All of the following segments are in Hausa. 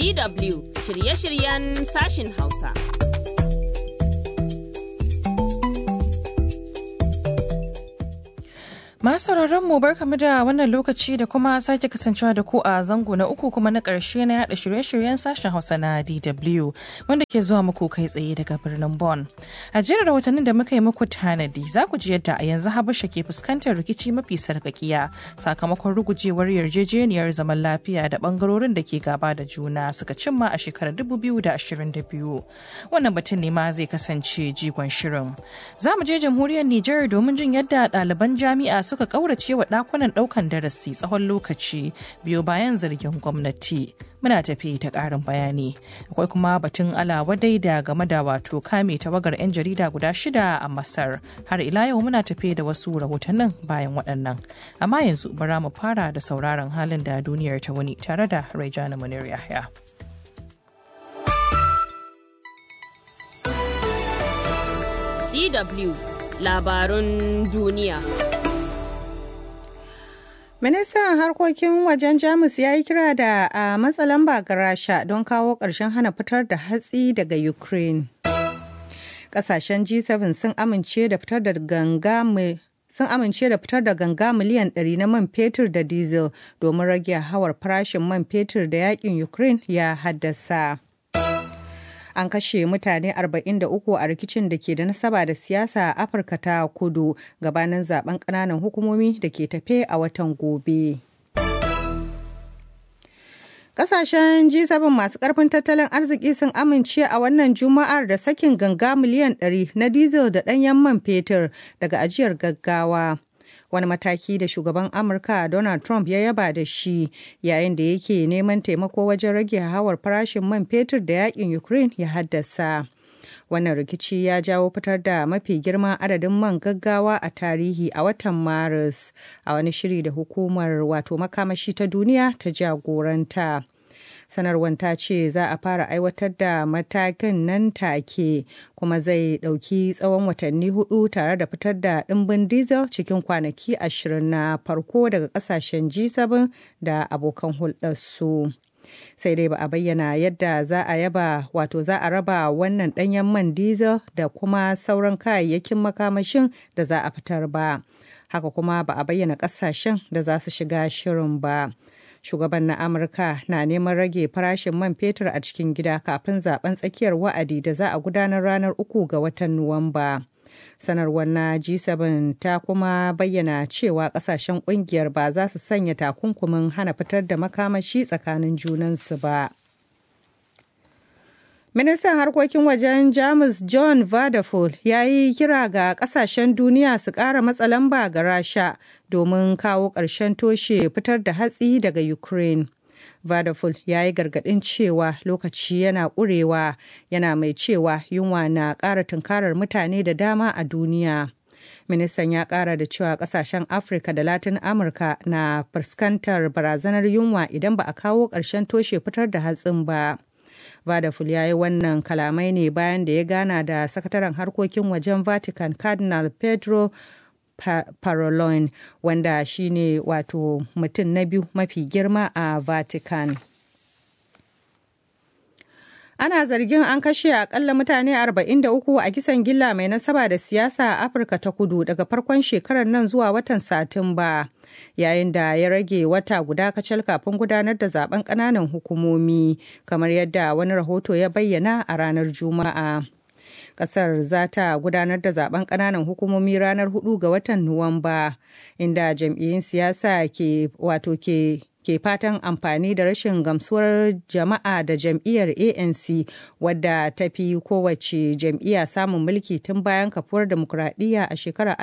DW shirye-shiryen sashin Hausa. Masu mu barkamu da wannan lokaci da kuma sake kasancewa da ku a zango na uku kuma na ƙarshe na yada shirye-shiryen sashen Hausa na DW wanda ke zuwa muku kai tsaye daga birnin Bonn. A jerin rahotannin da muka yi muku tanadi za ku ji yadda a yanzu Habasha ke fuskantar rikici mafi sarkakiya sakamakon rugujewar yarjejeniyar zaman lafiya da bangarorin da ke gaba da juna suka cimma a shekarar 2022. Wannan batun ne ma zai kasance jigon shirin. Za mu je jamhuriyar Nijar domin jin yadda ɗaliban jami'a suka kaurace wa dakunan daukan darasi tsawon lokaci biyo bayan zargin gwamnati. Muna tafi ta karin bayani. Akwai kuma batun alawadai da game da wato kame tawagar 'yan jarida guda 6 a Masar. Har ila yau muna tafi da wasu rahotannin bayan waɗannan. Amma yanzu bara mu fara da sauraron halin da duniyar ta wuni tare da Raijana Munir Yahya. DW labarun duniya. Ministan harkokin wajen Jamus ya yi kira da a matsa lamba ga Rasha don kawo ƙarshen hana fitar da hatsi daga Ukraine. Ƙasashen G7 sun amince da fitar da ganga miliyan 100 na man fetur da diesel domin rage hawar farashin man fetur da yakin Ukraine ya haddasa. An kashe mutane 43 a rikicin da ke da nasaba da siyasa a Afirka ta Kudu gabanin zaben ƙananan hukumomi da ke tafe a watan gobe. Ƙasashen G7 masu ƙarfin tattalin arziki sun amince a wannan Juma'ar da sakin ganga miliyan 100 na diesel da ɗanyen man fetur daga ajiyar gaggawa. Wani mataki da shugaban Amurka Donald Trump ya yaba da shi yayin da yake neman taimako wajen rage hawar farashin man fetur da yakin Ukraine ya haddasa. Wannan rikici ya jawo fitar da mafi girman adadin man gaggawa a tarihi a watan Maris a wani shiri da hukumar wato makamashi ta duniya ta jagoranta. Sanarwar ta ce za a fara aiwatar da matakin nan take kuma zai ɗauki tsawon watanni 4 tare da fitar da ɗimbin diesel cikin kwanaki 20 na farko daga ƙasashen G7 da abokan hulɗarsu. Sai dai ba a bayyana yadda za a raba wannan ɗanyen man diesel da kuma sauran kayayyakin makamashin da za a fitar ba. Haka kuma ba a bayyana ƙasashen da za su shiga shirin ba. Shugaban na Amurka na neman rage farashin man fetur a cikin gida kafin zaben tsakiyar wa'adi da za a gudanar ranar 3 ga watan Nuwamba. Sanarwar na G7 ta kuma bayyana cewa kasashen kungiyar ba za su sanya takunkumin hana fitar da makamashi tsakanin junansu ba. Ministan harkokin wajen Jamus John Vadafol ya yi kira ga kasashen duniya su ƙara matsa lamba ga Rasha domin kawo ƙarshen toshe fitar da hatsi daga Ukraine. Vadafol ya yi gargaɗin cewa lokaci yana ƙurewa, yana mai cewa yunwa na ƙara tunkarar mutane da dama a duniya. Ministan ya ƙara da cewa ƙasashen Afirka da Latin Amurka na fuskantar barazanar yunwa idan ba a kawo ƙarshen toshe fitar da hatsin ba. Vadafol ya yi wannan kalamai ne bayan da ya gana da sakataren harkokin wajen Vatican Cardinal Pedro Parolin wanda shine wato mutum na biyu mafi girma a Vatican. Ana zargin an kashe akalla mutane 43 a kisan gilla mai nasaba da siyasa a Afirka ta Kudu daga farkon shekarar nan zuwa watan Satumba, yayin da ya rage wata guda kacal kafin gudanar da zaben ƙananan hukumomi, kamar yadda wani rahoto ya bayyana a ranar Juma'a. Kasar za ta gudanar da zaben ƙananan hukumomi ranar 4 ga watan Nuwamba, inda jam'iyyun siyasa ke fatan amfani da rashin gamsuwar jama'a da jam'iyyar ANC wadda ta fi kowace jam'iyya samun mulki tun bayan kafuwar demokuraɗiyya a shekarar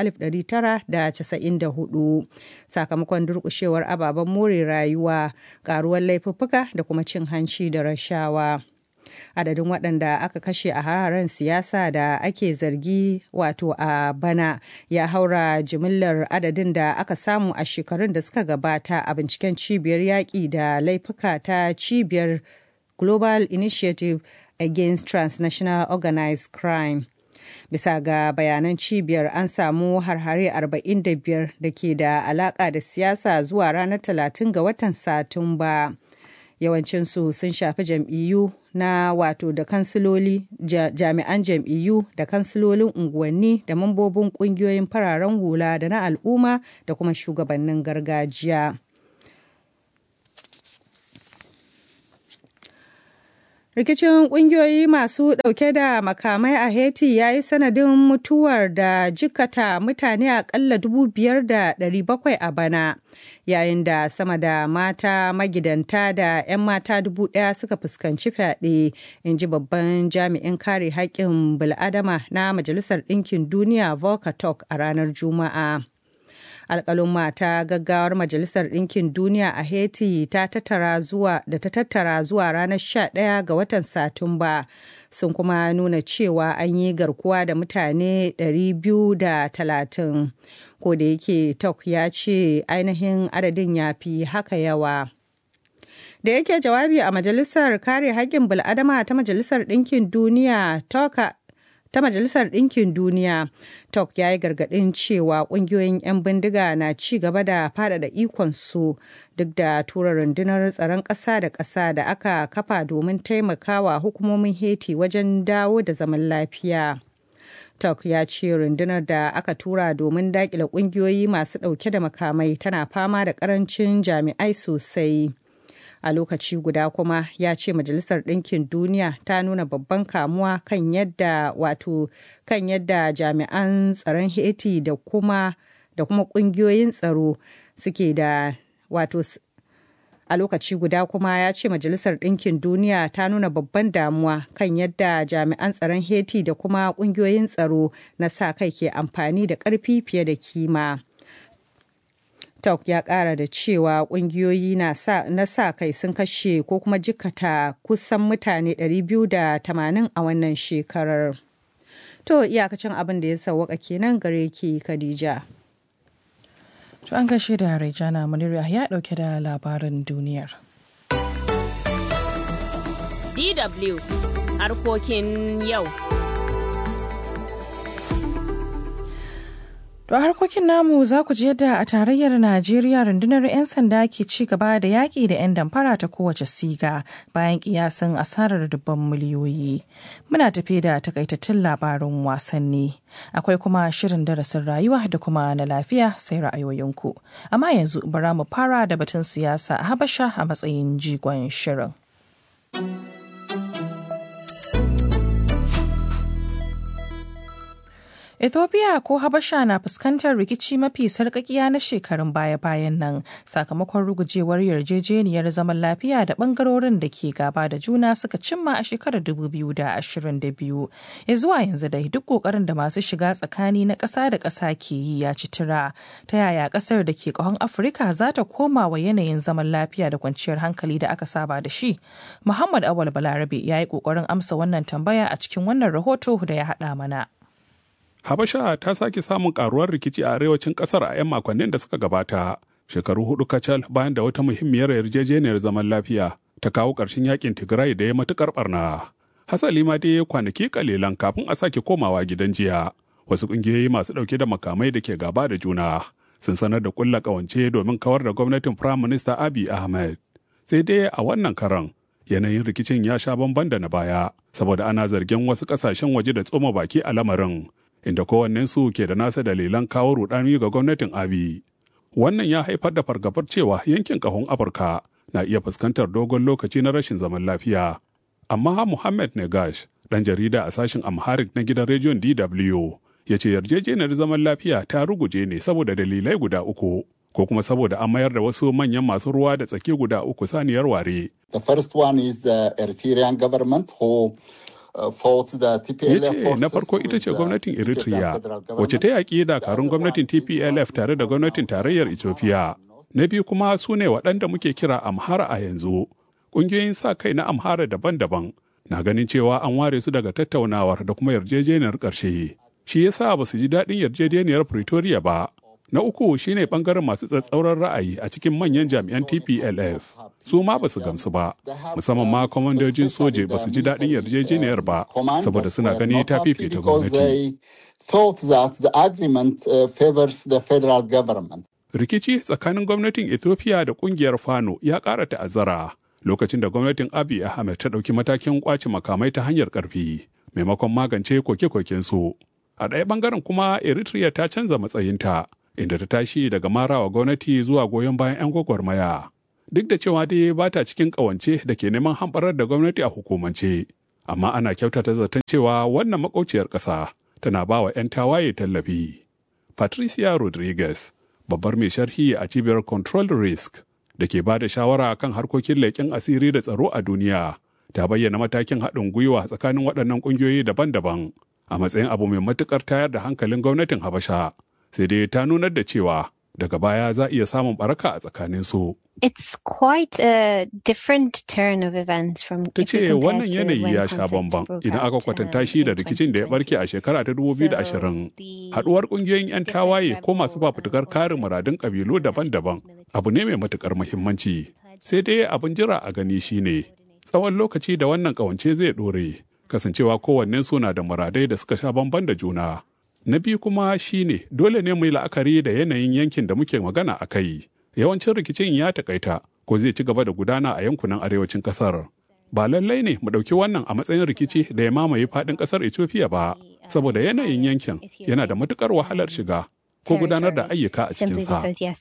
1994 sakamakon durƙushewar ababen more rayuwa, ƙaruwar laifuffuka da kuma cin hanci da rashawa. Adadin waɗanda aka kashe a hararen siyasa da ake zargi wato a bana ya haura jimillar adadin da aka samu a shekarun da suka gabata a binciken cibiyar yaƙi da laifuka ta cibiyar Global Initiative Against Transnational Organized Crime. Bisa ga bayanan cibiyar an samu harhare 45 da ke da alaƙa da siyasa zuwa ranar 30 ga watan Satumba. Yawancinsu sun shafi jam'iyyu na wato da kansiloli, jami'an jam'iyyu da kansilolin unguwanni da mambobin ƙungiyoyin fararen hula da na al'umma da kuma shugabannin gargajiya. Rikicin ƙungiyoyi masu ɗauke da makamai a Haiti ya yi sanadin mutuwar da jikkata mutane aƙalla 5,700 a bana, yayin da sama da mata magidanta da 'yan mata 1,000 suka fuskanci fyaɗe, in ji babban jami'in kare haƙƙin bil'adama na Majalisar Ɗinkin Duniya Volker Turk a ranar Juma'a. Alƙalin mata gaggawar Majalisar Ɗinkin Duniya a Haiti ta tattara zuwa ranar 11 ga watan Satumba sun kuma nuna cewa an yi garkuwa da mutane 230. Ko da yake Tok ya ce ainihin adadin ya fi haka yawa. Da yake jawabi a Majalisar Kare Haƙƙin Bil'adama ta Majalisar Ɗinkin Duniya Tok ya yi gargaɗin cewa ƙungiyoyin 'yan bindiga na ci gaba da faɗaɗa ikonsu duk da tura rundunar tsaron ƙasa da ƙasa da aka kafa domin taimakawa hukumomin Haiti wajen dawo da zaman lafiya. Tok ya ce rundunar da aka tura domin daƙile ƙungiyoyi masu ɗauke da makamai tana fama da ƙarancin jami'ai sosai. A lokaci guda kuma ya ce Majalisar Ɗinkin Duniya ta nuna babban kamuwa kan yadda jami'an tsaron Haiti da kuma ƙungiyoyin tsaro suke da a lokaci guda kuma ya ce Majalisar Ɗinkin Duniya ta nuna babban damuwa kan yadda jami'an tsaron Haiti da kuma ƙungiyoyin tsaro na sa kai ke amfani da ƙarfi fiye da kima. Tok ya ƙara da cewa ƙungiyoyi na sa kai sun kashe ko kuma jikkata kusan mutane 280 a wannan shekarar. To iyakacin abin da ya sauwaka kenan gare ki Khadija. To an gaishe da Rejana Munir ya ɗauke da labarin duniyar. DW harkokin yau. To harkokin namu za ku ji yadda a tarayyar Najeriya rundunar 'yan sanda ke ci gaba da yaƙi da 'yan damfara ta kowace siga bayan kiyasin asarar dubban miliyoyi. Muna tafe da takaitattun labarin wasanni. Akwai kuma shirin darasin rayuwa da kuma na lafiya sai ra'ayoyinku. Amma yanzu bara mu fara da batun siyasa a Habasha a matsayin jigon shirin. Ethiopia ko Habasha na fuskantar rikici mafi sarƙaƙiya na shekarun baya-bayan nan sakamakon rugujewar yarjejeniyar zaman lafiya da ɓangarorin da ke gaba da juna suka cimma a shekarar 2022. Ya zuwa yanzu dai duk ƙoƙarin da masu shiga tsakani na ƙasa da ƙasa ke yi ya ci tura. Ta yaya ƙasar da ke ƙahon Afirka za ta koma wa yanayin zaman lafiya da kwanciyar hankali da aka saba da shi? Muhammad Awal Balarabe ya yi ƙoƙarin amsa wannan tambaya a cikin wannan rahoto da ya haɗa mana. Habasha ta sake samun karuwar rikici a arewacin kasar a 'yan makonnin da suka gabata, shekaru 4 kacal bayan da wata muhimmiyar yarjejeniyar zaman lafiya ta kawo ƙarshen yakin Tigray da ya matukar barna. Hasali ma dai kwanaki kalilan kafin a sake komawa gidan jiya. Wasu ƙungiyoyi masu ɗauke da makamai da ke gaba da juna sun sanar da ƙulla ƙawance domin kawar da gwamnatin Firayim Minista Abiy Ahmed. Sai dai a wannan karan yanayin rikicin ya sha bamban da na baya, saboda ana zargin wasu ƙasashen waje da tsoma baki a lamarin. Inda kowannensu ke da nasa dalilan kawo rudani ga gwamnatin Abiy. Wannan ya haifar da fargabar cewa yankin ƙahon Afirka na iya fuskantar dogon lokaci na rashin zaman lafiya. Amma Muhammad Negash, ɗan jarida a sashen Amharic na gidan rediyon DW, ya ce yarjejeniyar zaman lafiya ta ruguje ne saboda dalilai guda uku, ko kuma saboda an mayar da wasu manyan masu ruwa da tsaki guda uku saniyar ware. The first one is the Eritrean government who ya ce na farko ita ce gwamnatin Eritrea wacce ta yaƙi dakarun gwamnatin TPLF tare da gwamnatin tarayyar Ethiopia. Na biyu kuma su ne waɗanda muke kira Amhara a yanzu. Ƙungiyoyin sa kai na Amhara daban-daban na ganin cewa an ware su daga tattaunawar da kuma yarjejeniyar ƙarshe. Shi yasa ba su ji daɗin yarjejeniyar Pretoria ba. Na uku shine ɓangaren masu tsatsauran ra'ayi a cikin manyan jami'an TPLF. Su ma ba su gamsu ba, musamman ma kwamandojin soje ba su ji daɗin yarjejeniyar ba, saboda suna gani ta fifita gwamnati. Rikici tsakanin gwamnatin Ethiopia da ƙungiyar Fano ya ƙara ta'azzara lokacin da gwamnatin Abiy Ahmed ta ɗauki matakin ƙwace makamai ta hanyar ƙarfi maimakon magance koke-kokensu. A ɗaya ɓangaren kuma Eritrea ta canza matsayinta, inda ta tashi daga marawa gwamnati zuwa goyon bayan 'yan gwagwarmaya. Duk da cewa dai ba ta cikin ƙawance da ke neman hamɓarar da gwamnati a hukumance, amma ana kyautata zaton cewa wannan makwauciyar ƙasa tana ba wa 'yan tawaye tallafi. Patricia Rodriguez, babbar mai sharhi a cibiyar Control Risk da ke ba da shawara kan harkokin leƙen asiri da tsaro a duniya, ta bayyana matakin haɗin gwiwa tsakanin waɗannan ƙungiyoyi daban-daban a matsayin abu mai matuƙar tayar da hankalin gwamnatin Habasha, sai dai ta nunar da cewa daga baya za iya samun baraka a tsakanin su. It's quite a different turn of events from ta ce wannan yanayi ya sha bamban idan aka kwatanta shi da rikicin da ya barke a shekara ta 2020. Haɗuwar ƙungiyoyin 'yan tawaye ko masu fafutukar kare muradun ƙabilu daban-daban abu ne mai matuƙar muhimmanci. Sai dai abin jira a gani shine tsawon lokaci da wannan ƙawance zai ɗore, kasancewa kowannen suna da muradai da suka sha bamban da juna. Na biyu kuma shine dole ne mu yi la'akari da yanayin yankin da muke magana a kai. Yawancin rikicin ya takaita ko zai ci gaba da gudana a yankunan arewacin kasar. Ba lallai ne mu ɗauki wannan a matsayin rikici da ya mamaye faɗin ƙasar Ethiopia ba, saboda yanayin yankin yana da matuƙar wahalar shiga ko gudanar da ayyuka a cikinsa.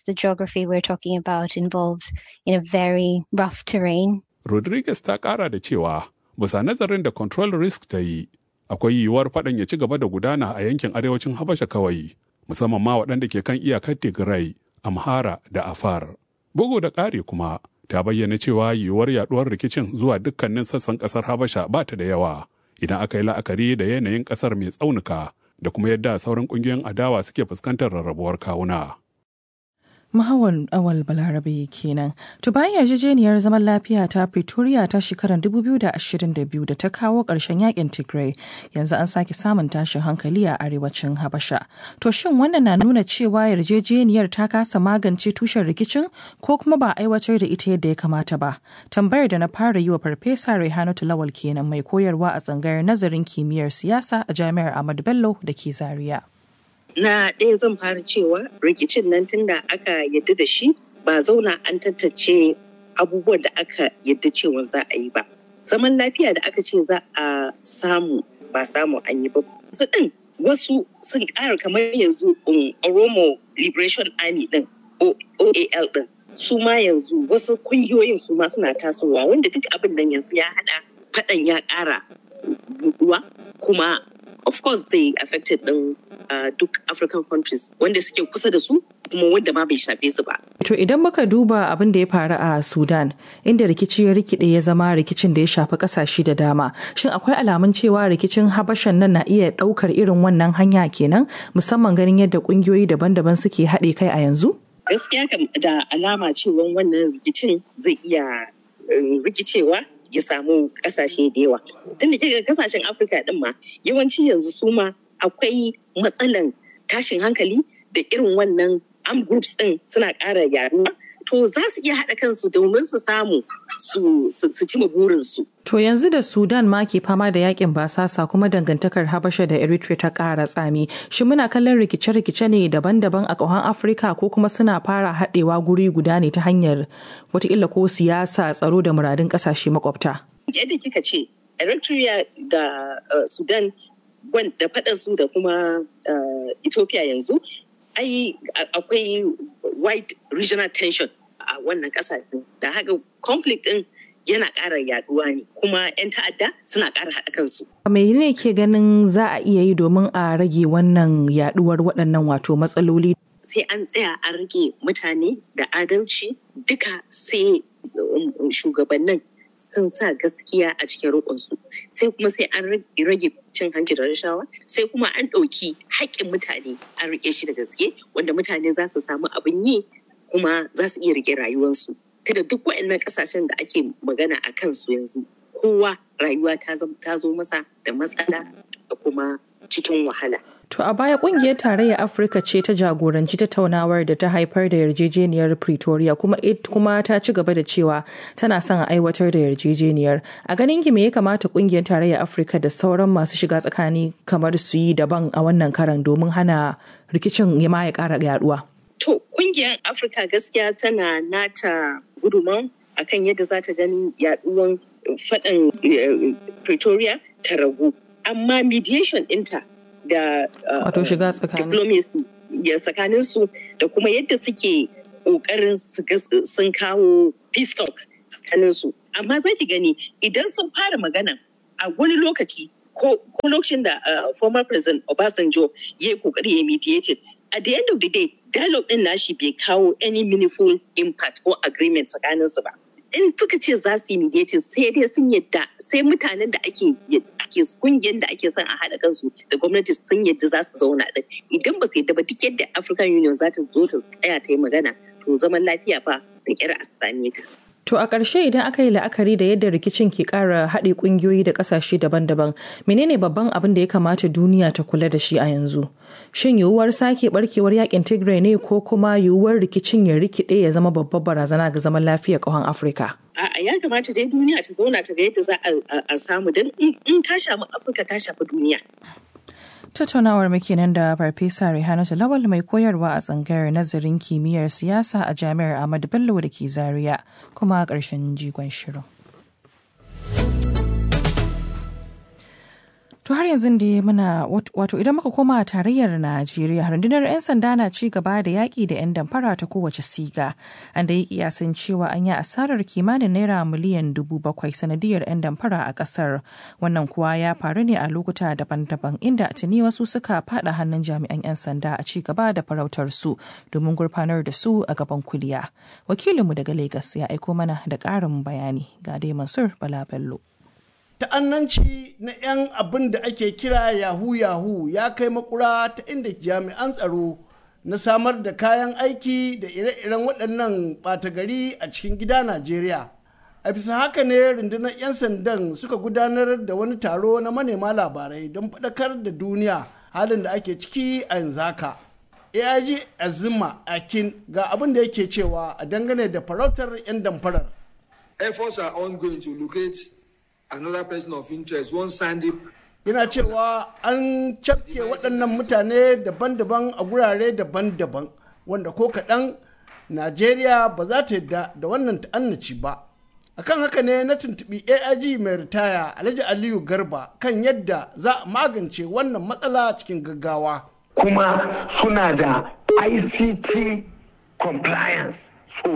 Rodriguez ta ƙara da cewa, bisa nazarin da Control Risk ta yi, akwai yiwuwar faɗan ya ci gaba da gudana a yankin arewacin Habasha kawai, musamman ma waɗanda ke kan iyakar Tigray, Amhara da Afar. Bugu da ƙari kuma, ta bayyana cewa yiwuwar yaɗuwar rikicin zuwa dukkanin sassan ƙasar Habasha ba ta da yawa, idan aka yi la'akari da yanayin ƙasar mai tsaunuka da kuma yadda sauran ƙungiyoyin adawa suke fuskantar rarrabuwar kawuna. Mahawar Awal Balarabe kenan. To bayan yarjejeniyar zaman lafiya ta Pretoria ta shekarar 2022 da ta kawo ƙarshen yakin Tigray, yanzu an sake samun tashin hankali a arewacin Habasha. To shin wannan na nuna cewa yarjejeniyar ta kasa magance tushen rikicin ko kuma ba aiwatar da ita yadda ya kamata ba? Tambayar da na fara yi wa Farfesa Raihanatu Lawal kenan, mai koyarwa a tsangayar nazarin kimiyyar siyasa a Jami'ar Ahmadu Bello da ke Zaria. Na ɗaya zan fara cewa rikicin nan tun da aka yadda da shi ba zauna an tattace abubuwan da aka yadda cewa za a yi ba. Zaman lafiya da aka ce za a samu ba samu an yi ba. Su ɗin wasu sun ƙara kamar yanzu Oromo Liberation Army ɗin OAL ɗin. Su ma yanzu wasu kungiyoyin su ma suna tasowa wanda duk abin nan yanzu ya haɗa faɗan ya ƙara buɗuwa kuma of course zai affected ɗin duk African countries wanda suke kusa da su kuma wanda ma bai shafe su ba. To idan muka duba abin da ya faru a Sudan inda rikici ya rikide ya zama rikicin da ya shafi kasashe da dama, shin akwai alamun cewa rikicin Habashan nan na iya ɗaukar irin wannan hanya kenan, musamman ganin yadda ƙungiyoyi daban-daban suke haɗe kai a yanzu? Gaskiya da alama cewa wannan rikicin zai iya rikicewa ya samu kasashe da yawa. Tunda kika kasashen Afirka din ma yawanci yanzu su ma akwai matsalan tashin hankali da irin wannan armed groups din suna ƙara yaduwa. To za su iya haɗa kansu domin su samu su cima burinsu. To yanzu da Sudan ma ke fama da yakin basasa kuma dangantakar Habasha da Eritrea ta ƙara tsami. Shin muna kallon rikice-rikice ne daban-daban a ƙauyen Afirka ko kuma suna fara haɗewa guri guda ne ta hanyar wataƙila ko siyasa, tsaro da muradun ƙasashe makwabta? Yadda kika ce, Eritrea da Sudan da faɗansu da kuma Ethiopia yanzu, akwai wide regional tension a wannan kasashen da haka conflict din yana ƙara yaduwa ne kuma 'yan ta'adda suna ƙara haɗa kansu. Me ne ke ganin za a iya yi domin a rage wannan yaduwar waɗannan wato matsaloli? Sai an tsaya an rage mutane da adalci duka sai shugabannin sun sa gaskiya a cikin roƙonsu sai kuma sai an rage cin hanci da rashawa sai kuma an ɗauki haƙƙin mutane an riƙe shi da gaske wanda mutane za su samu abin yi kuma za su iya riƙe rayuwarsu. Kada duk waɗannan ƙasashen da ake magana a kansu yanzu kowa rayuwa ta zo masa da matsala da kuma cikin wahala. To a baya kungiyar tarayyar Afirka ce ta jagoranci tattaunawar da ta haifar da yarjejeniyar Pretoria kuma ta ci gaba da cewa tana son a aiwatar da yarjejeniyar. A ganin ki me ya kamata kungiyar tarayyar Afirka da sauran masu shiga tsakani kamar su yi daban a wannan karan domin hana rikicin ya ƙara yaduwa? To kungiyar Afirka gaskiya tana nata gudunmawa akan yadda za ta gani yaduwan faɗan Pretoria ta ragu. Amma mediation ɗinta da wato shiga diplomacy tsakanin su da kuma yadda suke ƙoƙarin sun kawo peace talk tsakanin su. Amma za ki gani idan sun fara magana a wani lokaci ko lokacin da former president Obasanjo ya yi kokari ya mediated, at the end of the day dialogue din nashi bai kawo any meaningful impact or agreement tsakanin su ba. In suka ce za su yi mediating sai dai sun yadda, sai mutanen da ake kungiyar da ake son a haɗa kansu da gwamnati sun yadda za su zauna din. Idan ba su yadda ba duk yadda African Union za ta zo ta tsaya ta yi magana, to zaman lafiya fa da kyar a same ta. To a ƙarshe idan aka yi la'akari da yadda rikicin ke ƙara haɗe ƙungiyoyi da ƙasashe daban-daban, menene babban abin da ya kamata duniya ta kula da shi a yanzu? Shin yiwuwar sake barkewar yakin Tigray ne ko kuma yiwuwar rikicin ya rikide ya zama babbar barazana ga zaman lafiyar ƙahon Afirka? A'a, ya kamata dai duniya ta zauna ta ga yadda za a samu, don in ta shafi Afirka ta shafi duniya. Tattaunawar muke nan da Farfesa Rehanatu Lawal mai koyarwa a tsangayar nazarin kimiyyar siyasa a Jami'ar Ahmadu Bello da ke Zaria, kuma a ƙarshen jigon shirin. To har yanzu da muna wato idan muka koma tarayyar Najeriya, rundunar 'yan sanda na ci gaba da yaƙi da 'yan damfara ta kowace siga. An da yi kiyasin cewa an yi asarar kimanin naira miliyan 7,000 sanadiyar 'yan damfara a ƙasar. Wannan kuwa ya faru ne a lokuta daban-daban inda tuni wasu suka faɗa hannun jami'an 'yan sanda a ci gaba da farautar su domin gurfanar da su a gaban kuliya. Wakilinmu daga Lagos ya aiko mana da ƙarin bayani, ga dai Mansur Bala Bello. Ta'annanci na 'yan abin da ake kira yahu ya kai makura ta inda jami'an tsaro na samar da kayan aiki da ire-iren waɗannan ɓata gari a cikin gida Najeriya. A bisa haka ne rundunar 'yan sandan suka gudanar da wani taro na manema labarai don faɗakar da duniya halin da ake ciki a yanzu haka. AIG Azima Akin ga abin da yake cewa a dangane da farautar 'yan damfarar. Efforts are ongoing to locate another person of interest, one Sandy. Yana cewa an cafke waɗannan mutane daban-daban a gurare daban-daban wanda ko kaɗan Najeriya ba za ta yadda da wannan ta'annaci ba. Akan haka ne na tuntuɓi AIG mai ritaya Alhaji Aliyu Garba kan yadda za a magance wannan matsala cikin gaggawa. Kuma suna da ICT compliance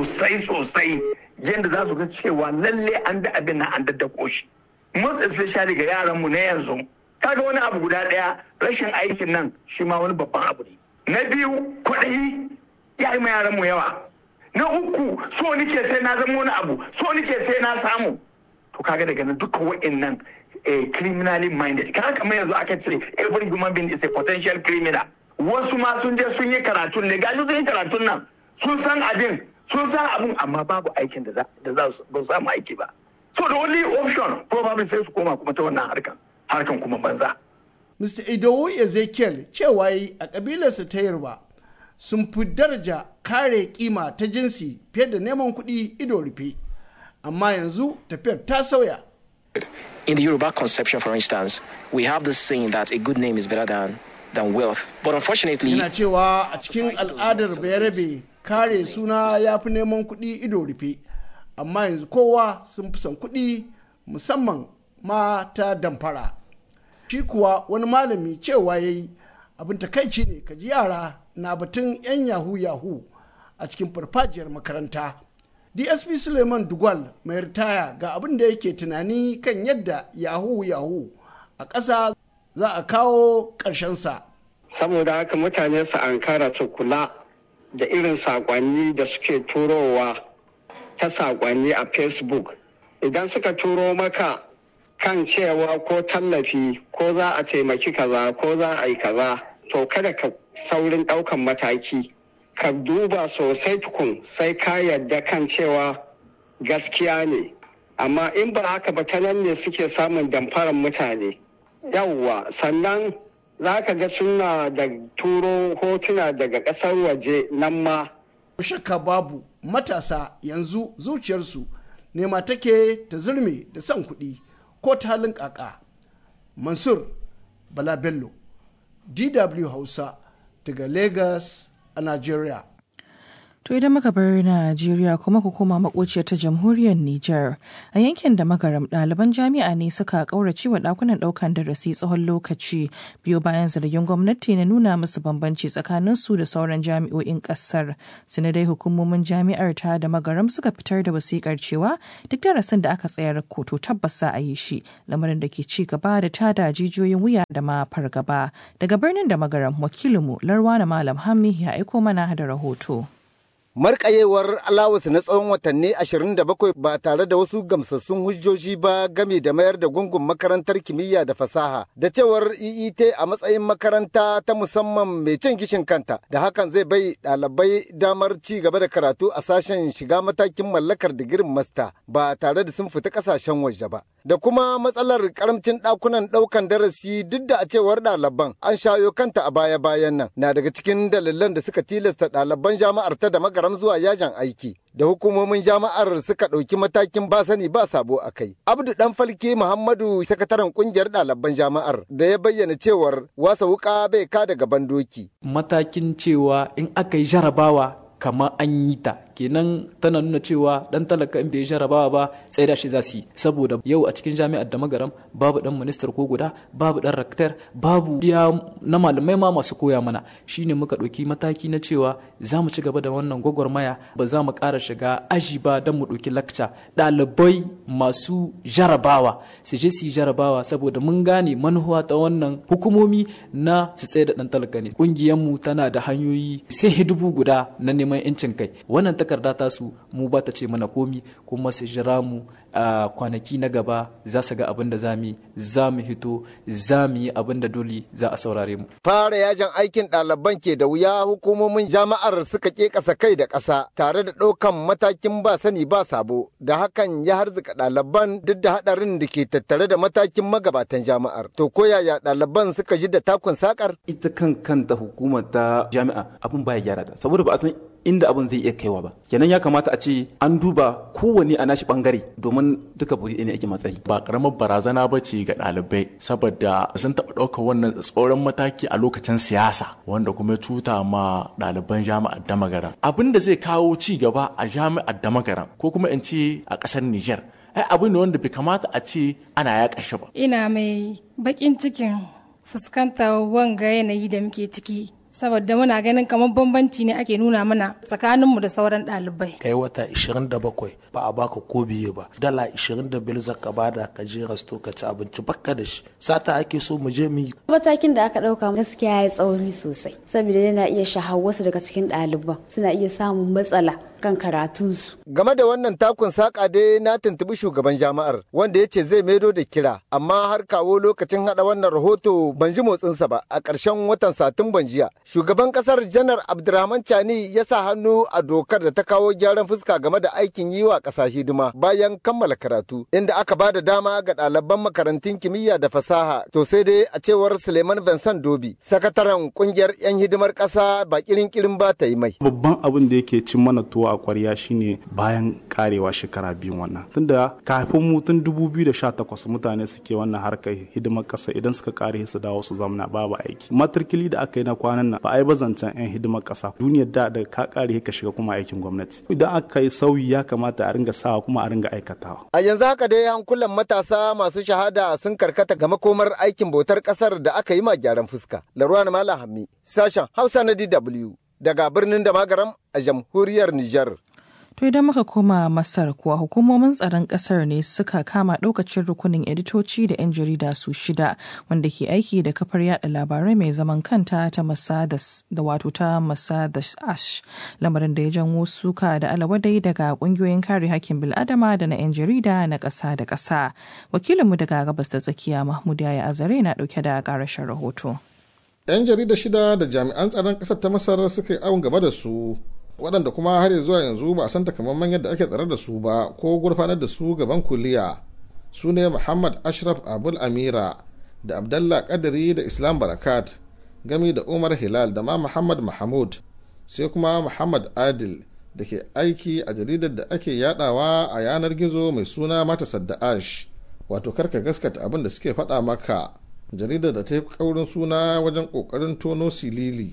sosai yadda za su ga cewa lalle an da abin na an daddako shi. Most especially ga yaranmu na yanzu, kaga wani abu guda ɗaya, rashin aikin nan shi ma wani babban abu ne. Na biyu, kuɗi ya yi ma yaranmu yawa. Na uku, so nike sai na zama wani abu, so nike sai na samu. To kaga daga nan duka wa'innan criminally minded. Kaga kamar yanzu aka ce every human being is a potential criminal. Wasu ma sun je sun yi karatun ne, gashi sun yi karatun nan, sun san abin, sun san abun, amma babu aikin da za su samu aiki ba. So the only option probably sai su koma kuma ta wannan harkan kuma banza. Mr. Idowu Ezekiel cewa yi a kabilarsa ta Yarba sun fi daraja kare kima ta jinsi fiye da neman kuɗi ido rufe. Amma yanzu tafiyar ta sauya. In the Yoruba conception, for instance, we have this saying that a good name is better than wealth. But unfortunately, yana cewa a cikin al'adar Bayarabe kare suna ya fi neman kuɗi ido rufe. Amma yanzu kowa sun fi son kuɗi musamman ma ta damfara. Shi kuwa wani malami cewa ya yi abin takaici ne ka ji yara na batun 'yan yahu a cikin farfajiyar makaranta. DSP Suleiman Dugwal mai ritaya ga abin da yake tunani kan yadda yahu a ƙasa za a kawo ƙarshensa. Saboda haka mutane su ankara su kula da irin saƙonni da suke turowa ta saƙonni a Facebook. Idan suka turo maka kan cewa ko tallafi ko za a taimaki kaza ko za a yi kaza, to kada ka saurin ɗaukan mataki. Ka duba sosai tukun sai ka yarda kan cewa gaskiya ne. Amma in ba haka ba ta nan ne suke samun damfaran mutane. Yawwa, sannan za ka ga suna da turo hotuna daga ƙasar waje nan ma. Shakka babu matasa yanzu zuciyarsu nema take ta zurme da son kuɗi ko ta halin ƙaƙa. Mansur Bala Bello, DW Hausa daga Lagos a Nigeria. To idan muka bar Najeriya kuma hukuma makociyar ta jamhuriyar Nijar a yankin da magaram ɗaliban jami'a ne suka ƙaurace wa ɗakunan ɗaukan darasi tsawon lokaci biyo bayan zargin gwamnati na nuna musu bambanci tsakanin su da sauran jami'o'in ƙasar. Tuni dai hukumomin jami'ar ta da magaram suka fitar da wasiƙar cewa duk darasin da aka tsayar kotu tabbas za a yi shi, lamarin da ke ci gaba da tada jijiyoyin wuya da ma fargaba. Daga birnin da magaram wakilinmu Larwana Malam Hammi ya aiko mana da rahoto. Marƙayewar alawus na tsawon watanni 27 ba tare da wasu gamsassun hujjoji ba game da mayar da gungun makarantar kimiyya da fasaha da cewar EET a matsayin makaranta ta musamman mai cin gishin kanta da hakan zai bai ɗalibai damar ci gaba da karatu a sashen shiga matakin mallakar digirin masta ba tare da sun fita ƙasashen waje ba. Da kuma matsalar karamcin ɗakunan ɗaukan darasi duk da a cewar ɗaliban an shayo kanta a baya-bayan nan na daga cikin dalilan da suka tilasta ɗaliban jama'ar ta da magaram zuwa yajin aiki da hukumomin jama'ar suka ɗauki matakin ba sani ba sabo a kai. Abdu Dan Falke Muhammadu sakataren ƙungiyar ɗaliban jama'ar da ya bayyana cewar wasa wuƙa bai ka daga bandoki. Matakin cewa in aka yi jarabawa kamar an yi ta kenan tana nuna cewa dan talaka in bai jarabawa ba sai da shi za su yi saboda yau a cikin jami'ar da magaram babu dan ministar ko guda babu dan raktar babu ya na malamai ma masu koya mana shine muka ɗauki mataki na cewa za mu ci gaba da wannan gwagwarmaya ba za mu ƙara shiga aji ba don mu ɗauki lakca ɗalibai masu jarabawa su je su yi jarabawa saboda mun gane manuwa ta wannan hukumomi na su tsaye da dan talaka ne ƙungiyarmu tana da hanyoyi sai hidubu guda na neman 'yancin kai wannan takarda ta su mu ba ta ce mana komi kuma su jira mu a kwanaki na gaba za su ga abin da za mu hito za mu yi abin da dole za a saurare mu. Fara yajin aikin ɗaliban ke da wuya hukumomin jama'ar suka ke ƙasa kai da ƙasa tare da ɗaukan matakin ba sani ba sabo da hakan ya harzuka ɗaliban duk da haɗarin da ke tattare da matakin magabatan jama'ar. To ko yaya ɗaliban suka ji da takun sakar? Ita kanta hukumar ta jami'a abin baya gyara ta saboda ba a san inda abin zai iya kaiwa ba kenan ya kamata a ce an duba kowane a nashi bangare domin duka buri ne ake matsayi ba karamar barazana ba ce ga ɗalibai saboda sun taɓa ɗaukar wannan tsoron mataki a lokacin siyasa wanda kuma ya cuta ma ɗaliban jami'ar damagaram abin da zai kawo ci gaba a jami'ar damagaram ko kuma in ce a ƙasar Niger ai abin ne wanda bai kamata a ce ana yaƙa shi ba. Ina mai baƙin cikin fuskantar wanga yanayi da muke ciki saboda muna ganin kamar bambanci ne ake nuna mana tsakaninmu da sauran ɗalibai. Kai wata 27 ba a baka ko biye ba, dala 25 zaka bada ka je rasto ka ci abinci bakka da shi. Sata ake so mu je mu yi. Matakin da aka ɗauka gaskiya ya tsauri sosai saboda yana iya shahar wasu daga cikin ɗaliban suna iya samun matsala kan karatunsu. Game da wannan takun saƙa dai na tuntubi shugaban jama'ar wanda ya ce zai maido da kira amma har kawo lokacin haɗa wannan rahoto ban ji motsinsa ba a ƙarshen watan Satumban jiya. Shugaban ƙasar Janar Abdurrahman Chani ya sa hannu a dokar da ta kawo gyaran fuska game da aikin yi wa ƙasa hidima bayan kammala karatu inda aka ba da dama ga ɗaliban makarantun kimiyya da fasaha to sai dai a cewar Suleiman Vincent Dobi sakataren ƙungiyar 'yan hidimar ƙasa ba kirin ba ta yi mai. Babban abin da yake cin mana tuwo a kwarya shine bayan karewa shekara biyu wannan tunda kafin mu tun 2018 mutane suke wannan harkar hidimar ƙasa idan suka kare su dawo su zamana babu aiki matrikili da aka yi na kwanan nan ba a yi bazancan 'yan hidimar ƙasa duniyar da ka kare ka shiga kuma aikin gwamnati idan aka yi sauyi ya kamata a ringa sawa kuma a ringa aikatawa. A yanzu haka dai hankulan matasa masu shahada sun karkata ga makomar aikin bautar ƙasar da aka yi ma gyaran fuska. Larwana Malam Hammi sashen Hausa na DW daga birnin Damagaram a jamhuriyar Nijar. To idan muka koma Masar kuwa hukumomin tsaron kasar ne suka kama ɗaukacin rukunin editoci da 'yan jarida su 6 wanda ke aiki da kafar yada labarai mai zaman kanta ta Masadas da wato ta Masadas Ash lamarin da ya janwo suka da alawadai daga ƙungiyoyin kare hakkin bil'adama da na 'yan jarida na ƙasa da ƙasa. Wakilinmu daga gabas da tsakiya Mahmud Yaya Azare na ɗauke da ƙarashin rahoto. 'Yan jarida 6 da jami'an tsaron ƙasar ta Masar suka yi awon gaba da su waɗanda kuma har zuwa yanzu ba a san takamaiman yadda ake tsare da su ba ko gurfanar da su gaban kuliya su ne Muhammad Ashraf Abul Amira da Abdallah Kadiri da Islam Barakat gami da Umar Hilal da ma Muhammad Mahmud sai kuma Muhammad Adil da ke aiki a jaridar da ake yadawa a yanar gizo mai suna Mata Sadda'ash wato karka gaskata abin da suke faɗa maka jaridar da ta yi kaurin suna wajen ƙoƙarin tono silili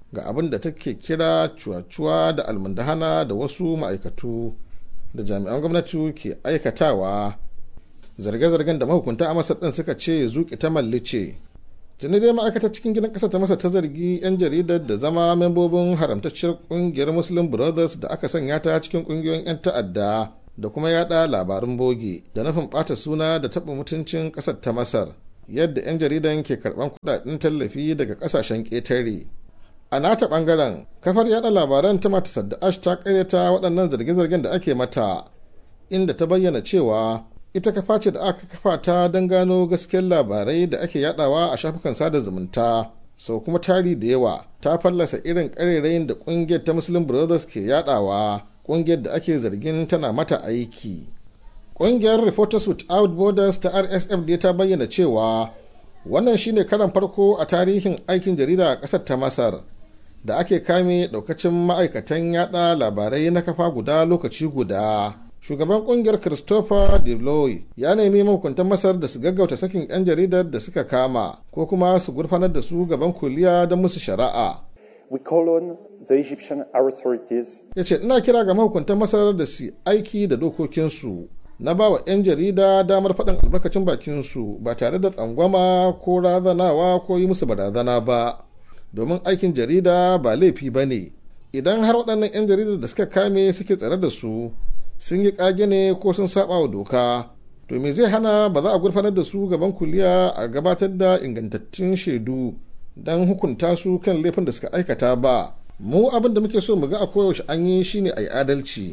ga abin da take kira cuwa-cuwa da almundahana da wasu ma'aikatu da jami'an gwamnati ke aikatawa. Zarge-zargen da mahukunta a Masar ɗin suka ce zuƙi ta mallice. Tuni dai ma'aikatar cikin gidan ƙasar ta Masar ta zargi 'yan jaridar da zama membobin haramtacciyar ƙungiyar Muslim Brothers da aka sanya ta cikin ƙungiyoyin 'yan ta'adda da kuma yada labarun boge da nufin ɓata suna da taɓa mutuncin ƙasar ta Masar, yadda 'yan jaridan ke karɓan kuɗaɗen tallafi daga ƙasashen ƙetare. A nata ɓangaren, kafar yada labaran ta Mata Sadda'ash ta ƙaryata waɗannan zarge-zargen da ake mata, inda ta bayyana cewa ita kafa ce da aka kafa ta don gano gaskiyar labarai da ake yadawa a shafukan sada zumunta. Sau kuma tari da yawa ta fallasa irin ƙarerayin da ƙungiyar ta Muslim Brothers ke yadawa, ƙungiyar da ake zargin tana mata aiki. Ƙungiyar Reporters Without Borders ta RSF da ta bayyana cewa wannan shine karan farko a tarihin aikin jarida a ƙasar ta Masar da ake kame ɗaukacin ma'aikatan yada labarai na kafa guda lokaci guda. Shugaban ƙungiyar Christopher Deloy ya nemi mahukuntan Masar da su gaggauta sakin 'yan jaridar da suka kama ko kuma su gurfanar da su gaban kuliya don musu shari'a. We call on the Egyptian authorities. Ya ce ina kira ga mahukuntan Masar da su aiki da dokokinsu na ba wa 'yan jarida damar faɗin albarkacin bakinsu ba tare da tsangwama ko razanawa ko yi musu barazana ba, domin aikin jarida ba laifi ba ne. Idan har waɗannan 'yan jaridar da suka kame suke tsare da su sun yi ƙage ne ko sun saba wa doka, to me zai hana ba za a gurfanar da su gaban kuliya a gabatar da ingantattun shaidu don hukunta su kan laifin da suka aikata ba. Mu abin da muke so mu ga a koyaushe an yi shine a yi adalci.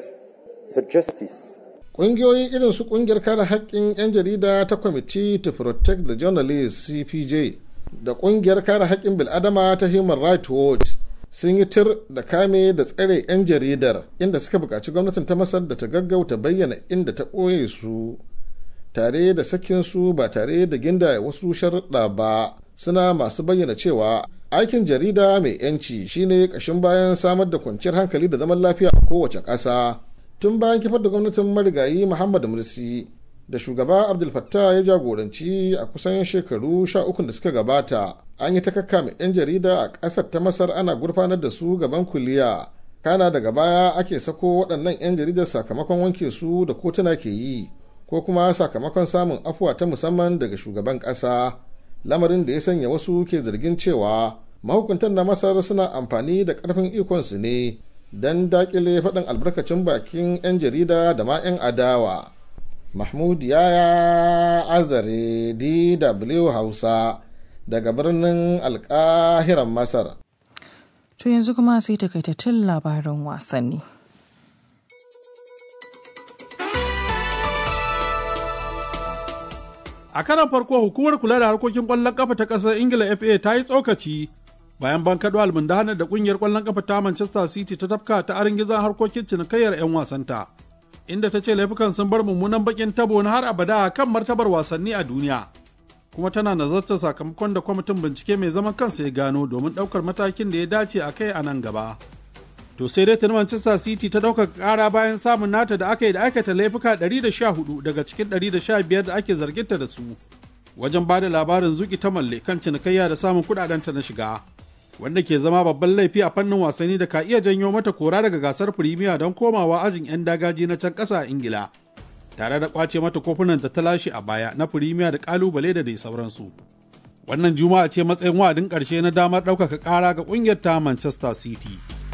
Ƙungiyoyi irin su ƙungiyar kare haƙƙin 'yan jarida ta Committee to Protect the Journalists CPJ da ƙungiyar kare haƙƙin bil'adama ta Human Rights Watch sun yi tir da kame da tsare 'yan jaridar, inda suka buƙaci gwamnatin ta Masar da ta gaggauta bayyana inda ta ɓoye su tare da sakin su ba tare da ginda wasu sharuɗa ba, suna masu bayyana cewa aikin jarida mai 'yanci shine ƙashin bayan samar da kwanciyar hankali da zaman lafiya a kowace ƙasa. Tun bayan kifar da gwamnatin marigayi Muhammad Mursi da shugaba Abdul Fattah ya jagoranci a kusan shekaru 13 da suka gabata, an yi ta kakkame 'yan jarida a ƙasar ta Masar ana gurfanar da su gaban kuliya. Kana daga baya ake sako waɗannan 'yan jaridar sakamakon wanke su da kotuna ke yi, ko kuma sakamakon samun afuwa ta musamman daga shugaban ƙasa. Lamarin da ya sanya wasu ke zargin cewa mahukuntan na Masar suna amfani da ƙarfin ikonsu ne don daƙile faɗin albarkacin bakin 'yan jarida da ma 'yan adawa. Mahmud Yaya Azare, DW Hausa, daga birnin Alƙahiran Masar. To yanzu kuma sai takaitattun labaran wasanni. A karan farko hukumar kula da harkokin ƙwallon ƙafa ta ƙasar Ingila FA ta yi tsokaci bayan bankaɗo almundahanar da ƙungiyar ƙwallon ƙafa ta Manchester City ta tafka ta aringizan harkokin cinikayyar 'yan wasanta, inda ta ce laifukan sun bar mummunan bakin tabo na har abada kan martabar wasanni a duniya, kuma tana nazartar sakamakon da kwamitin bincike mai zaman kansa ya gano domin ɗaukar matakin da ya dace a kai a nan gaba. To sai dai tuni Manchester City ta ɗaukaka ƙara bayan samun nata da aka yi da aikata laifuka 114 daga cikin 115 da ake zarginta da su wajen ba da labarin zuƙi ta malle kan cinikayya da samun kuɗaɗenta na shiga, wanda ke zama babban laifi a fannin wasanni da ka iya janyo mata kora daga gasar Firimiya don komawa ajin 'yan dagaji na can ƙasa a Ingila, tare da ƙwace mata kofunan da ta lashe a baya na Firimiya da ƙalubale da dai sauransu. Wannan Juma'a ce matsayin wa'adin ƙarshe na damar ɗaukaka ƙara ga ƙungiyar ta Manchester City.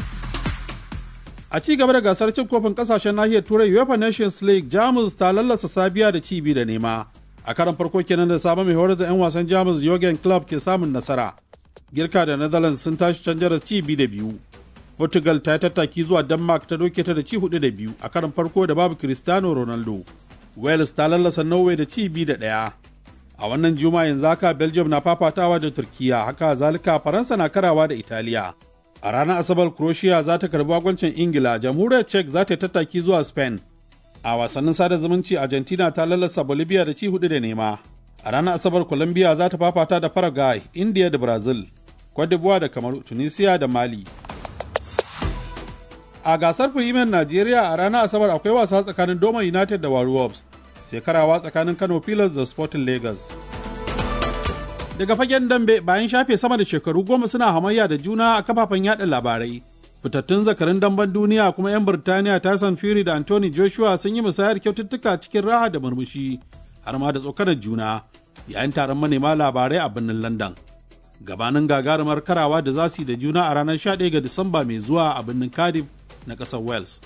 A ci gaba da gasar cin kofin ƙasashen nahiyar Turai UEFA Nations League, Jamus ta lallasa Sabiya da ci biyu da nema. A karan farko kenan da sabon mai horar da 'yan wasan Jamus Jurgen Klopp ke samun nasara. Girka da Netherlands sun tashi canjar ci 2-2. Portugal ta yi tattaki zuwa Denmark ta doke ta da ci 4-2 a karan farko da babu Cristiano Ronaldo. Wales ta lallasa Norway da ci 2-1. A wannan Juma'a yanzu haka Belgium na fafatawa da Turkiya, haka zalika Faransa na karawa da Italiya. A ranar Asabar Croatia za ta karbi wagoncin Ingila, Jamhuriyar Czech za ta yi tattaki zuwa Spain. A wasannin sada zumunci Argentina ta lallasa Bolivia da ci 4-0. A ranar Asabar Colombia za ta fafata da Paraguay, India da Brazil, Cote d'Ivoire da Kamaru, Tunisia da Mali. A gasar Premier Najeriya a ranar Asabar akwai wasa tsakanin Doma United da Warriors, sai karawa tsakanin Kano Pillars da Sporting Lagos. Daga fagen dambe bayan shafe sama da shekaru 10 suna hamayya da juna a kafafen yada labarai. Fitattun zakarin damben duniya kuma 'yan Birtaniya Tyson Fury da Anthony Joshua sun yi musayar kyaututtuka cikin raha da murmushi har ma da tsokanar juna yayin taron manema labarai a birnin London. Gabanin gagarumar karawa da za su yi da juna a ranar 11 ga Disamba mai zuwa a birnin Cardiff na ƙasar Wales.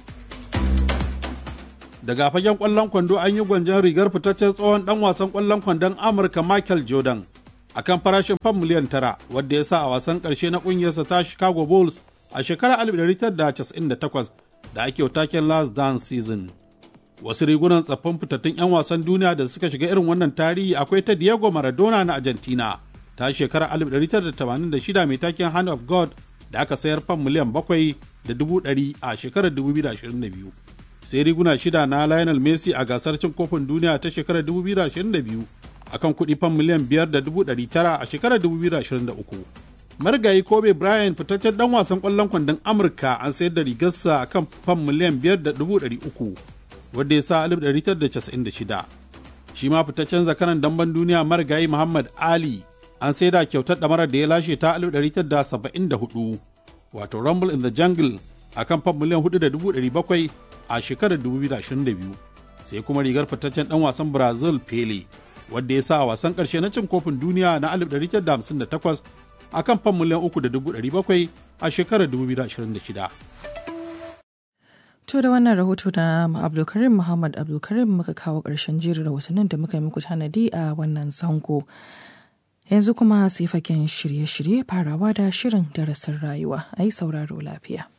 Daga fagen ƙwallon kwando an yi gwanjon rigar fitaccen tsohon ɗan wasan ƙwallon kwandon Amurka Michael Jordan a kan farashin fam miliyan 9 wadda ya sa a wasan ƙarshe na ƙungiyarsa ta Chicago Bulls a shekarar 1998 da ake taken Last Dance Season. Wasu rigunan tsaffin fitattun 'yan wasan duniya da suka shiga irin wannan tarihi akwai ta Diego Maradona na Argentina ta shekarar 1986 mai taken Hand of God da aka sayar fam miliyan 700,000 a shekarar 2022. Sai riguna 6 na Lionel Messi a gasar cin kofin duniya ta shekarar 2022 akan kuɗi fam miliyan 5,900 a shekarar 2023. Marigayi Kobe Bryant fitaccen dan wasan ƙwallon kwandon Amurka an sayar da rigarsa akan fam miliyan 5,300 wadda ya sa 1996. Shi ma fitaccen zakaran damben duniya marigayi Muhammad Ali an sayar da kyautar ɗamarar da ya lashe ta 1974 wato Rumble in the Jungle akan fam miliyan 4,700 a shekarar 2022. Sai kuma rigar fitaccen dan wasan Brazil Pele wadda ya sa a wasan ƙarshe na cin kofin duniya na 1958 a kan fan miliyan 3,700 a shekarar 2026. To da wannan rahoto na Abdulkarim Muhammad Abdulkarim muka kawo ƙarshen jerin rahotannin da muka yi muku tanadi a wannan zango. Yanzu kuma su yi fagen shirye-shirye farawa da shirin darasin rayuwa. A yi sauraro lafiya.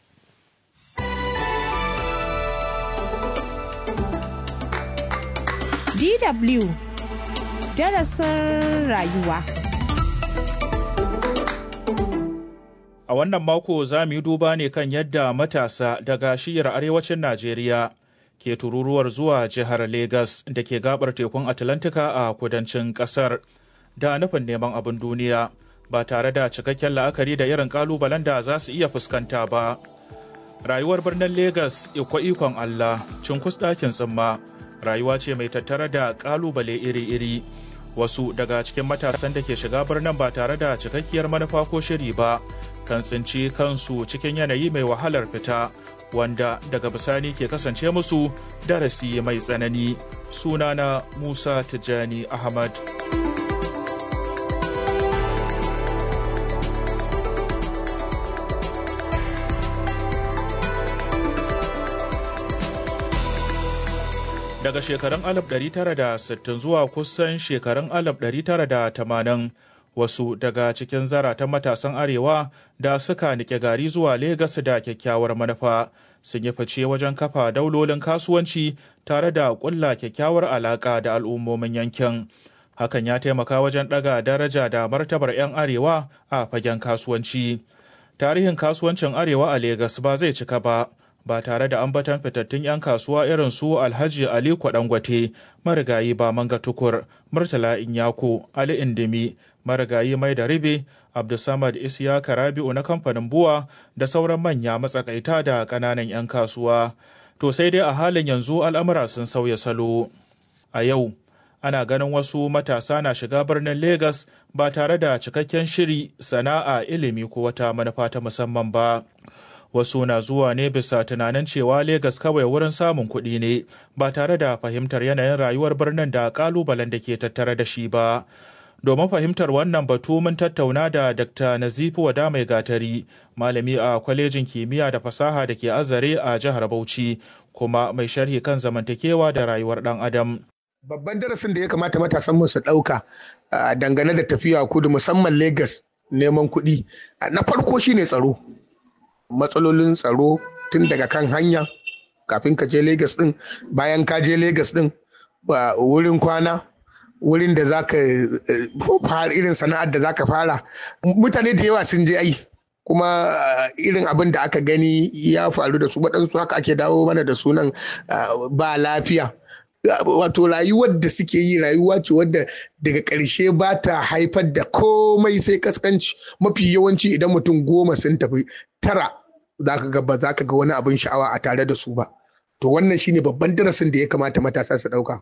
DW darasin rayuwa. A wannan mako za mu yi duba ne kan yadda matasa daga shiyar arewacin Najeriya ke tururuwar zuwa jihar Legas da ke gabar tekun Atlantika a kudancin ƙasar da nufin neman abin duniya ba tare da cikakken la'akari da irin ƙalubalen da za su iya fuskanta ba. Rayuwar birnin Legas ikon Allah, cinkus ɗakin tsimma, rayuwa ce mai tattare da ƙalubale iri-iri. Wasu daga cikin matasan da ke shiga birnin ba tare da cikakkiyar manufa ko shiri ba kan tsinci kansu cikin yanayi mai wahalar fita wanda daga bisani ke kasance musu darasi mai tsanani. Sunana Musa Tijjani Ahmad. Daga shekarun 1960 zuwa kusan shekarun 1980 wasu daga cikin zaratan matasan arewa da suka nike gari zuwa Legas da kyakkyawar manufa sun yi fice wajen kafa daulolin kasuwanci tare da ƙulla kyakkyawar alaƙa da al'ummomin yankin. Hakan ya taimaka wajen ɗaga daraja da martabar 'yan arewa a fagen kasuwanci. Tarihin kasuwancin arewa a Legas ba zai cika ba tare da ambatan fitattun 'yan kasuwa irin su Alhaji Aliko Dangote, marigayi Bamanga Tukur, Murtala Inyako, Ali Indimi, marigayi Mai da Ribe, Abdulsamad Isiyaka Rabi'u na kamfanin Buwa da sauran manya matsakaita da ƙananan 'yan kasuwa. To sai dai a halin yanzu al'amura sun sauya salo. A yau, ana ganin wasu matasa na shiga birnin Legas ba tare da cikakken shiri, sana'a, ilimi ko wata manufa ta musamman ba. Wasu na zuwa ne bisa tunanin cewa Legas kawai wurin samun kuɗi ne ba tare da fahimtar yanayin rayuwar birnin da ƙalubalen da ke tattare da shi ba. Domin fahimtar wannan batu mun tattauna da Dr. Nazifu Wada Mai Gatari, malami a kwalejin kimiyya da fasaha da ke Azare a jihar Bauchi, kuma mai sharhi kan zamantakewa da rayuwar ɗan Adam. Babban darasin da ya kamata matasan mu su ɗauka dangane da tafiya kudu musamman Legas neman kuɗi, na farko shine tsaro. Matsalolin tsaro tun daga kan hanya kafin ka je Legas din, bayan ka je Legas din, wurin kwana, wurin da zaka fara irin sana'ar da zaka fara. Mutane da yawa sun je ai kuma irin abin da aka gani ya faru da su, waɗansu haka ake dawo mana da sunan ba lafiya. Wato rayuwar da suke yi rayuwa ce wadda daga ƙarshe ba ta haifar da komai sai kaskanci. Mafi yawanci idan mutum 10 sun tafi 9 ba za ka ga wani abin sha'awa a tare da su ba. To wannan shine babban darasin da ya kamata matasa su ɗauka.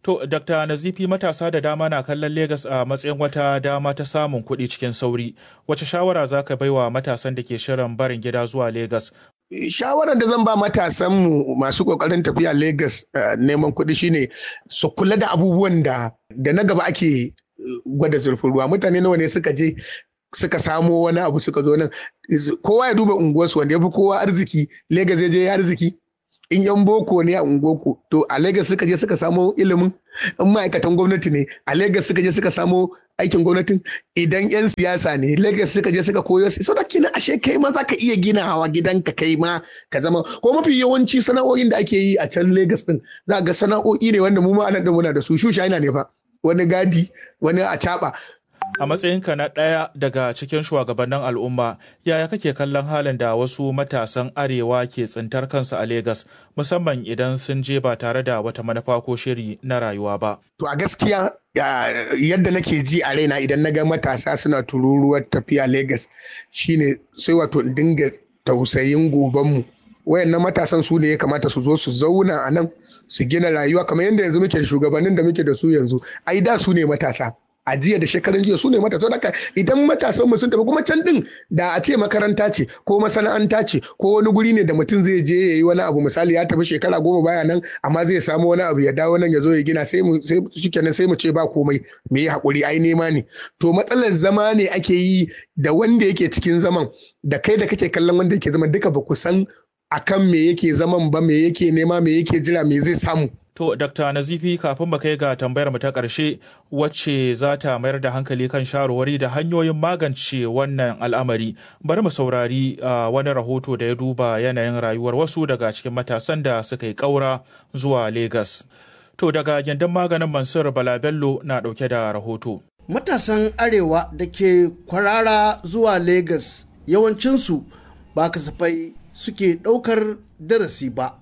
To, Dr. Nazifi, matasa da dama na kallon Legas a matsayin wata dama ta samun kuɗi cikin sauri. Wace shawara za ka baiwa matasan da ke shirin barin gida zuwa Legas? Shawarar da zan ba matasanmu masu ƙoƙarin tafiya Legas neman kuɗi shine su kula da abubuwan da na gaba ake gwada zurfin ruwa. Mutane nawa ne suka je suka samo wani abu suka zo nan. Kowa ya duba unguwarsu wanda ya fi kowa arziki. Legas ya je ya arziki. In yan boko ne a ungoku to a Legas suka je suka samo ilimin, in ma'aikatan gwamnati ne a Legas suka je suka samo aikin gwamnatin, idan yan siyasa ne Legas suka je suka koyo su da kina ashe kai ma zaka iya ginawa gidanka kai ma ka zama, ko mafi yawanci sana'o'in da ake yi a can Legas din za ga sana'o'i ne wanda mu ma anan muna da su. Shushaina ne fa, wani gadi, wani acaba. A matsayinka na ɗaya daga cikin shugabannin al'umma, yaya kake kallon halin da wasu matasan arewa ke tsintar kansu a Legas, musamman idan sun je ba tare da wata manufa ko shiri na rayuwa ba? To a gaskiya yadda nake ji a raina idan na ga matasa suna tururuwar tafiya Legas shine sai wato in dinga tausayin gobanmu. Wayannan matasan su ne ya kamata su zo su zauna a nan su gina rayuwa kamar yadda yanzu muke da shugabannin da muke da su yanzu. Ai da su ne matasa. A jiya da shekarun jiya su ne matasa. Haka idan matasan mu sun tafi kuma can din da a ce makaranta ce ko masana'anta ce ko wani guri ne da mutum zai je ya yi wani abu, misali ya tafi shekara 10 baya nan amma zai samu wani abu ya dawo nan ya zo ya gina, sai shikenan sai mu ce ba komai, me yi hakuri ai nema ne. To matsalar zama ne ake yi da wanda yake cikin zaman da kai da kake kallon wanda yake zaman, duka ba ku san akan me yake zaman ba, me yake nema, me yake jira, me zai samu. To, Dr. Nazifi, kafin mu kai ga tambayar mu ta ƙarshe, wacce za ta mayar da hankali kan shawarwari da hanyoyin magance wannan al'amari, bari mu saurari wani rahoto da ya duba yanayin rayuwar wasu daga cikin matasan da suka yi ƙaura zuwa Legas. To, daga gindin maganin Mansur Bala Bello na ɗauke da rahoto. Matasan Arewa da ke kwarara zuwa Legas yawancinsu ba kasafai suke ɗaukar darasi ba.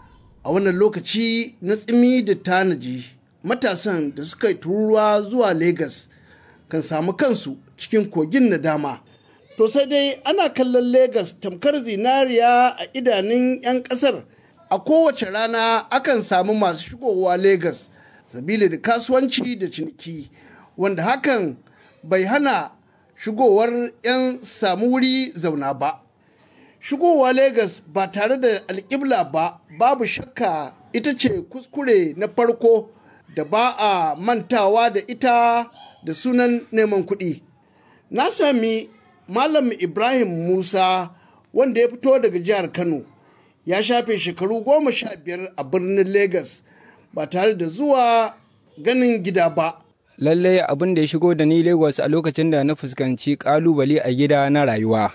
A wannan lokaci na tsimi da tanaji, matasan da suka yi tururuwa zuwa Legas kan samu kansu cikin kogin nadama. To sai dai ana kallon Legas tamkar zinariya a idanun 'yan ƙasar. A kowace rana akan samu masu shigowa Legas sabili da kasuwanci da ciniki, wanda hakan bai hana shigowar 'yan samu wuri zauna ba. Shigowa Legas ba tare da alƙibla ba babu shakka ita ce kuskure na farko da ba a mantawa da ita da sunan neman kuɗi. Na sami Malam Ibrahim Musa wanda ya fito daga jihar Kano, ya shafe shekaru 15 a birnin Legas ba tare da zuwa ganin gida ba. Lallai abin da ya shigo da ni Lagos a lokacin da na fuskanci ƙalubale a gida na rayuwa.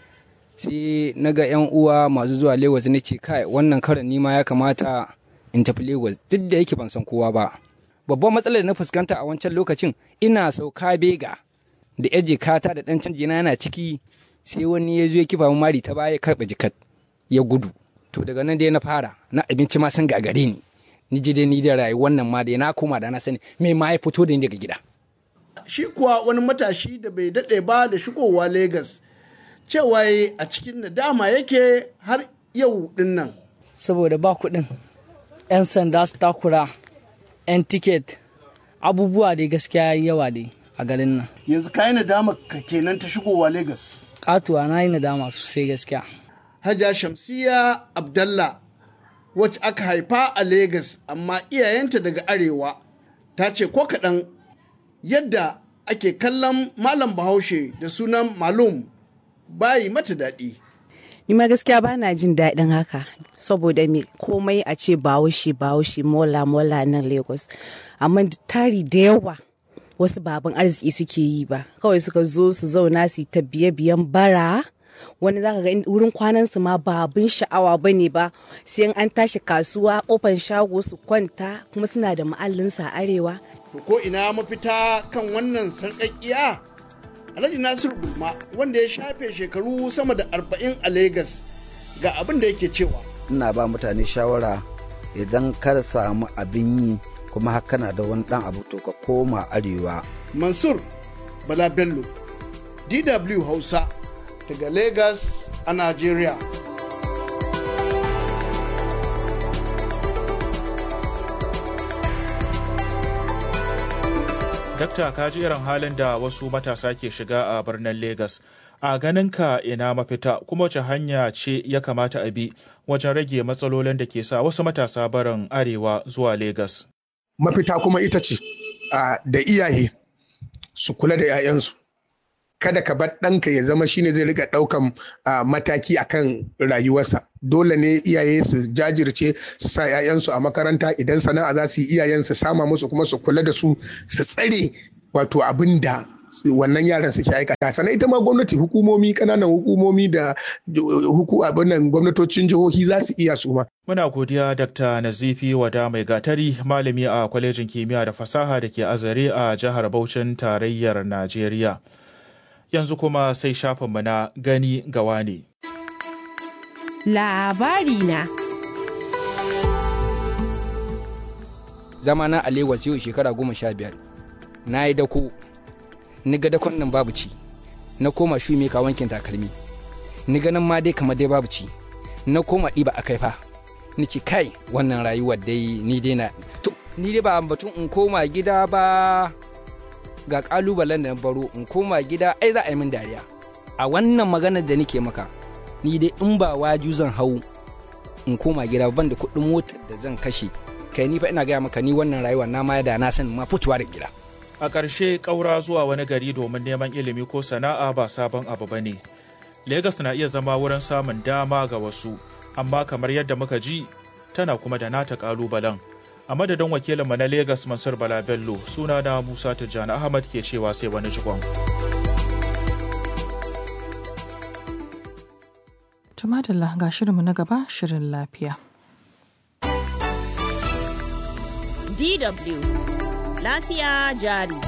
Sai na ga 'yan uwa masu zuwa Lagos na ce kai wannan karan nima ya kamata in tafi Lagos, duk da yake ban san kowa ba. Babban matsalar da na fuskanta a wancan lokacin, ina sauka Bega da yar jikata da ɗan canji na yana ciki, sai wani ya zo ya kifa mari ta baya karɓa jikat ya gudu. To daga nan dai na fara, na abinci ma sun gagare ni. Ni ji dai ni da rayuwar nan ma dai na koma da na sani me ma ya fito da ni daga gida. Shi kuwa wani matashi da bai daɗe ba da shigowa Legas, cewa a cikin nadama yake har yau din nan. Saboda ba kuɗin, 'yan sanda su takura, 'yan tiket, abubuwa dai gaskiya yawa dai a garin nan. Yanzu ka yi nadama ka kenan ta shigowa Legas? Katuwa na yi nadama sosai gaskiya. Hajiya Shamsiya Abdallah, wacce aka haifa a Legas amma iyayenta daga Arewa, ta ce ko kaɗan yadda ake kallon Malam Bahaushe da sunan Malum bayi mata daɗi. Ni ma gaskiya ba na jin daɗin haka, saboda me komai a ce Bahaushe mola nan Lagos, amma tari da yawa wasu baban arziki suke yi ba, kawai suka zo su zauna su ta biyan bara. Wani zaka ga wurin kwanan su ma ba abin sha'awa bane ba, sai an tashi kasuwa kofar shago su kwanta, kuma suna da ma'allinsa a Arewa. Ko ina mafita kan wannan sarƙaƙiya? Alhaji Nasiru Bulma, wanda ya shafe shekaru sama da 40 a Legas, ga abin da yake cewa. Ina ba mutane shawara, idan ka samu abin yi kuma haka na da wani ɗan abu to ka koma Arewa. Mansur Bala Bello, DW Hausa, daga Legas a Najeriya. Dakta, ka ji irin halin da wasu matasa ke shiga a birnin Legas. A ganinka ina mafita kuma wace hanya ce ya kamata a bi wajen rage matsalolin da ke sa wasu matasa barin arewa zuwa Legas? Mafita kuma ita ce da iyaye su kula da 'ya'yansu. Kada ka bar ɗanka ya zama shine zai riga ɗaukan mataki akan rayuwarsa. Dole ne iyaye su jajirce su sa 'ya'yansu a makaranta, idan sana'a za su yi iyayen su sama musu kuma su kula da su tsare wato abin da wannan yaran suke aikata. Sannan ita ma gwamnati, hukumomi, kananan hukumomi da gwamnatocin jihohi za su iya su ma. Muna godiya Dr. Nazifi Wada Mai Gatari, malami a kwalejin kimiyya da fasaha da ke Azare a jihar Bauchin tarayyar Najeriya. Yanzu kuma sai shafinmu na gani gawa ne. Labari na. Zamana a Legas yau shekara 15. Na yi dako, ni ga dakon nan babu ci. Na koma shu mai wankin takalmi. Ni ganin ma dai kamar dai babu ci. Na koma ɗiba a kai fa. Ni ci kai wannan rayuwar dai ni dai na. To, ni dai ba batun in koma gida ba. Ga kalubalen da na baro in koma gida ai za a yi min dariya. A wannan maganar da nake maka, ni dai in ba waju zan hau in koma gida ban da kuɗin motar da zan kashe. Kai ni fa ina gaya maka ni wannan rayuwa na ma da na san ma fituwa da gida. A ƙarshe ƙaura zuwa wani gari domin neman ilimi ko sana'a ba sabon abu ba ne. Legas na iya zama wurin samun dama ga wasu, amma kamar yadda muka ji tana kuma da nata ƙalubalen. A madadin wakilinmu na Legas Mansur Bala Bello, sunana Musa Tijjani Ahmad ke cewa sai wani jikon. Tumadalla ga shirinmu na gaba, shirin lafiya. DW Lafiya jari.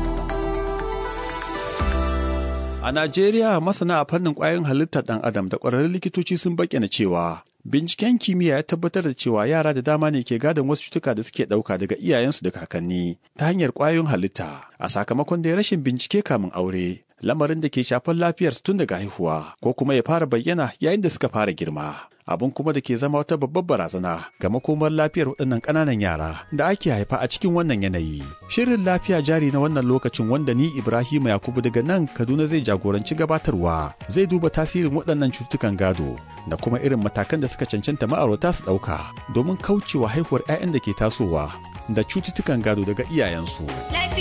A Najeriya, masana a fannin ƙwayoyin halittar ɗan adam da ƙwararrun likitoci sun bayyana cewa binciken kimiyya ya tabbatar da cewa yara da dama ne ke gadon wasu cutuka da suke ɗauka daga iyayensu da kakanni ta hanyar ƙwayoyin halitta a sakamakon da rashin bincike kamin aure, lamarin da ke shafar lafiyarsu tun daga haihuwa ko kuma ya fara bayyana yayin da suka fara girma. Abin kuma da ke zama wata babbar barazana ga makomar lafiyar waɗannan ƙananan yara da ake haifa a cikin wannan yanayi. Shirin lafiya jari na wannan lokacin wanda ni Ibrahim Yakubu daga nan Kaduna zai jagoranci gabatarwa zai duba tasirin waɗannan cututtukan gado da kuma irin matakan da suka cancanta ma'aurata su ɗauka domin kaucewa haihuwar 'ya'yan da ke tasowa da cututtukan gado daga iyayensu.